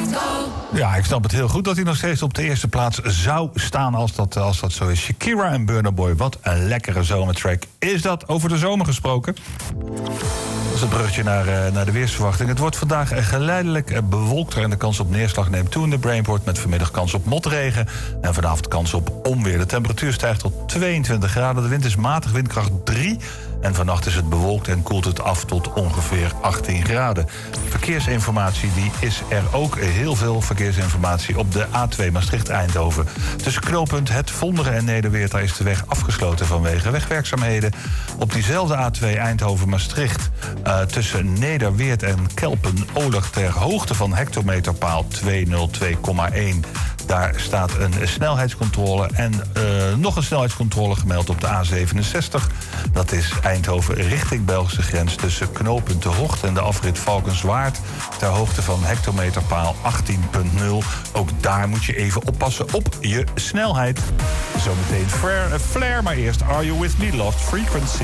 Ja, ik snap het heel goed dat hij nog steeds op de eerste plaats zou staan als dat zo is. Shakira en Burna Boy, wat een lekkere zomertrack. Is dat over de zomer gesproken? Dat is een bruggetje naar de weersverwachting. Het wordt vandaag geleidelijk bewolkter en de kans op neerslag neemt toe in de Brainport, met vanmiddag kans op motregen en vanavond kans op onweer. De temperatuur stijgt tot 22 graden. De wind is matig, windkracht 3. En vannacht is het bewolkt en koelt het af tot ongeveer 18 graden. Verkeersinformatie, die is er ook. Heel veel verkeersinformatie op de A2 Maastricht-Eindhoven. Tussen knooppunt Het Vonderen en Nederweert is de weg afgesloten vanwege wegwerkzaamheden. Op diezelfde A2 Eindhoven-Maastricht tussen Nederweert en Kelpen-Oleg ter hoogte van hectometerpaal 202,1. Daar staat een snelheidscontrole en nog een snelheidscontrole gemeld op de A67. Dat is Eindhoven richting Belgische grens tussen knooppunt De Hocht en de afrit Valkenswaard ter hoogte van hectometerpaal 18,0. Ook daar moet je even oppassen op je snelheid. Zometeen Flare, maar eerst Are You With Me, Lost Frequency.